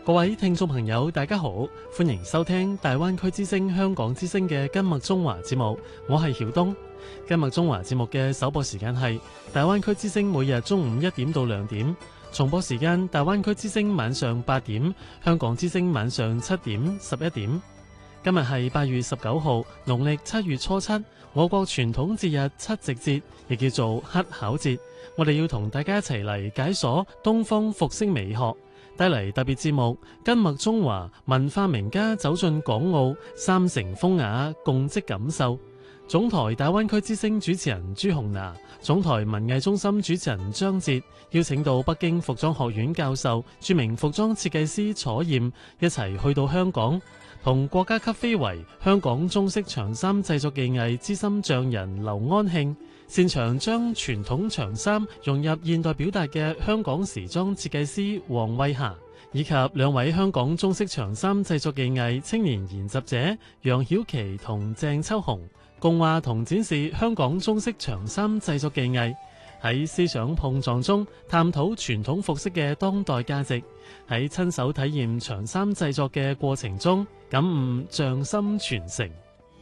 各位聽眾朋友，大家好，歡迎收聽大灣區之聲香港之聲嘅今麥中華節目，我係曉東。今麥中華節目嘅首播時間係大灣區之聲每日中午1點到2點，重播時間大灣區之聲晚上8點，香港之聲晚上7點、11點。今日係8月19號，農曆7月初7，我國傳統節日七夕節，亦叫做乞巧節。我哋要同大家一齊嚟解鎖東方服飾美學，帶嚟特別節目《今麥中華》，文化名家走進港澳，三城風雅，共積感受。總台大灣區之聲主持人朱紅娜，總台文藝中心主持人張哲，邀請到北京服裝學院教授、著名服裝設計師楚艷一齊去到香港，同國家級非遺香港中式長衫製作技藝資深匠人劉安慶，擅長將傳統長衫融入現代表達嘅香港時裝設計師黃慧霞，以及兩位香港中式長衫製作技藝青年研習者楊曉琪同鄭秋紅，共話同展示香港中式長衫製作技藝，喺思想碰撞中探討傳統服飾嘅當代價值，喺親手體驗長衫製作嘅過程中感悟匠心傳承。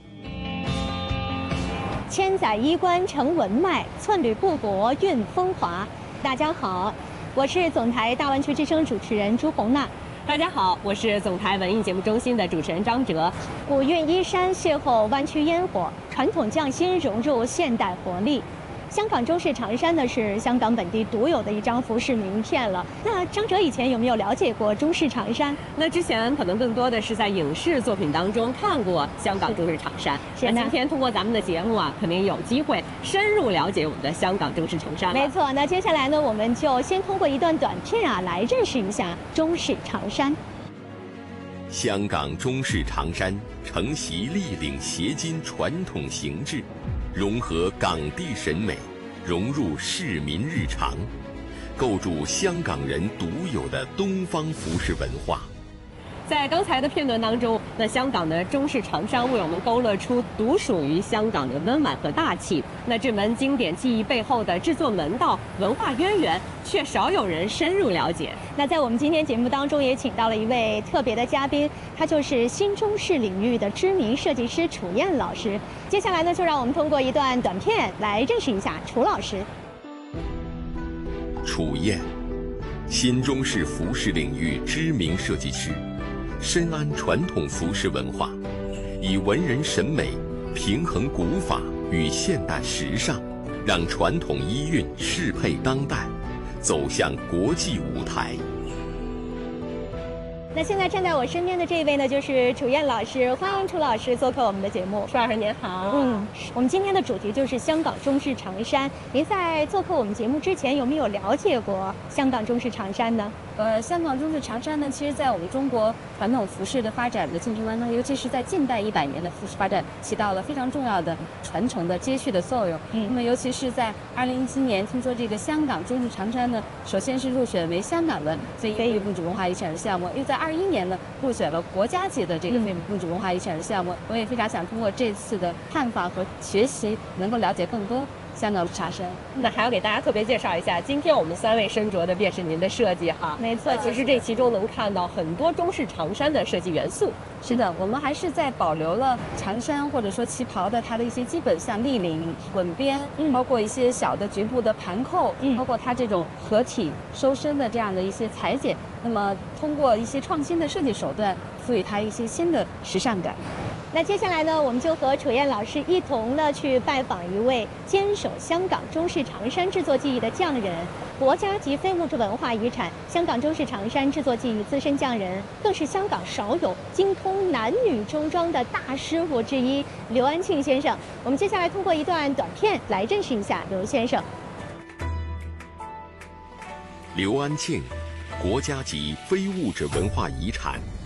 千載衣冠成文脈，寸縷布帛韻風華。大家好，我是總台大灣區之聲主持人朱紅娜。 大家好，我是總台文藝節目中心的主持人張哲。 古韻衣衫邂逅灣區煙火，傳統匠心融入現代活力。香港中式長衫呢，是香港本地獨有的一張服飾名片了。那張哲以前有沒有了解過中式長衫？ 那之前可能更多的是在影視作品當中看過香港中式長衫。那今天通過咱們的節目啊，肯定有機會深入了解我們的香港中式長衫。 沒錯，那接下來呢，我們就先通過一段短片啊，來認識一下中式長衫。 香港中式長衫承襲立領斜襟傳統形制，融合港地審美，融入市民日常，構築香港人獨有的東方服飾文化。 在剛才的片段當中，那香港的中式長衫為我們勾勒出獨屬於香港的溫婉和大氣。那這門經典技藝背後的製作門道、文化淵源，卻少有人深入了解。 那在我們今天節目當中，也請到了一位特別的嘉賓，他就是新中式領域的知名設計師楚燕老師。接下來呢，就讓我們通過一段短片來認識一下楚老師。 楚燕，新中式服飾領域知名設計師，深諳傳統服飾文化，以文人審美平衡古法與現代時尚，讓傳統衣韻適配當代，走向國際舞台。 那現在站在我身邊的這位呢，就是楚燕老師，歡迎楚老師做客我們的節目。 楚老師您好。 我們今天的主題就是香港中式長衫。您在做客我們節目之前，有沒有了解過香港中式長衫呢？ 香港中式長衫呢，其實在我們中國傳統服飾的發展的進程當中，尤其是在近代100年的服飾發展，起到了非常重要的傳承的接續的作用。那麼尤其是在2017年，聽說這個香港中式長衫呢，首先是入選為香港的非遺物質文化遺產的項目，又在21年呢入選了國家級的這個非遺物質文化遺產的項目。我也非常想通過這次的探訪和學習，能夠了解更多香港長衫。 那還要給大家特別介紹一下，今天我們3位身着的便是您的設計哈。 沒錯， 其實這其中能看到很多中式長衫的設計元素。 是的，我們還是在保留了長衫或者說旗袍的它的一些基本，像立領、滾邊，包括一些小的局部的盤扣，包括它這種合體收身的這樣的一些裁剪。那麼通過一些創新的設計手段，賦予它一些新的時尚感。 那接下來呢，我們就和楚燕老師一同呢去拜訪一位堅守香港中式長衫製作技藝的匠人，國家級非物質文化遺產香港中式長衫製作技藝資深匠人，更是香港少有精通男女中裝的大師傅之一劉安慶先生。我們接下來通過一段短片來認識一下劉先生。 劉安慶，國家級非物質文化遺產